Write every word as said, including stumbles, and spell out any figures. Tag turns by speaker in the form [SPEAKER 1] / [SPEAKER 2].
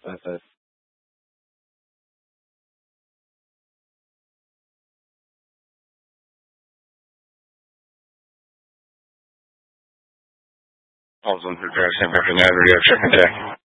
[SPEAKER 1] Five five. Holmes on through Paris, Saint Bertrand, Avenue, check my day.